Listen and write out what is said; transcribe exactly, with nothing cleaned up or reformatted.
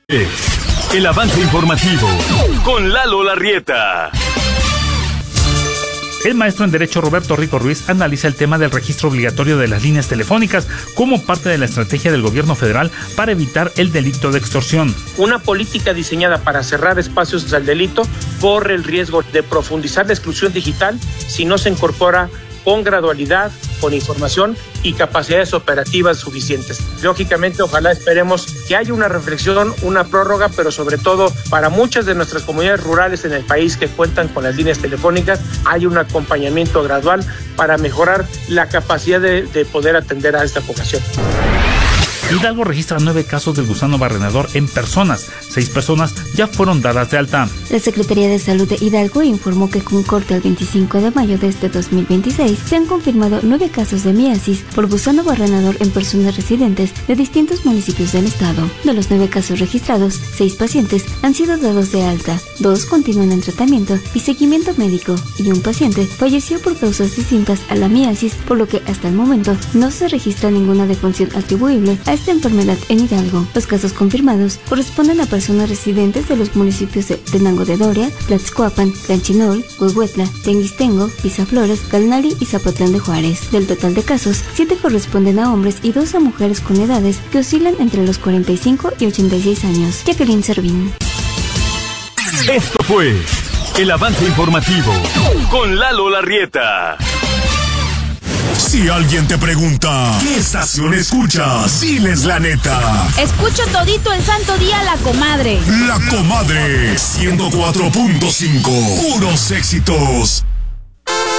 El avance informativo con Lalo Larrieta. El maestro en Derecho Roberto Rico Ruiz analiza el tema del registro obligatorio de las líneas telefónicas como parte de la estrategia del gobierno federal para evitar el delito de extorsión. Una política diseñada para cerrar espacios al delito corre el riesgo de profundizar la exclusión digital si no se incorpora con gradualidad, con información y capacidades operativas suficientes. Lógicamente, ojalá esperemos que haya una reflexión, una prórroga, pero sobre todo para muchas de nuestras comunidades rurales en el país que cuentan con las líneas telefónicas, hay un acompañamiento gradual para mejorar la capacidad de, de poder atender a esta población. Hidalgo registra nueve casos del gusano barrenador en personas. Seis personas ya fueron dadas de alta. La Secretaría de Salud de Hidalgo informó que con corte al veinticinco de mayo de este dos mil veintiséis se han confirmado nueve casos de miasis por gusano barrenador en personas residentes de distintos municipios del estado. De los nueve casos registrados, seis pacientes han sido dados de alta, dos continúan en tratamiento y seguimiento médico y un paciente falleció por causas distintas a la miasis, por lo que hasta el momento no se registra ninguna defunción atribuible a esta enfermedad en Hidalgo. Los casos confirmados corresponden a personas residentes de los municipios de Tenango de Doria, Tlaxcuapan, Tlanchinol, Huehuetla, Tenguistengo, Pisaflores, Calnali y Zapotlán de Juárez. Del total de casos, siete corresponden a hombres y dos a mujeres con edades que oscilan entre los cuarenta y cinco y ochenta y seis años. Jacqueline Servín. Esto fue el avance informativo con Lalo Larrieta. Si alguien te pregunta, ¿qué estación escuchas? Diles la neta. Escucho todito el santo día La Comadre. La Comadre, ciento cuatro punto cinco. Puros éxitos.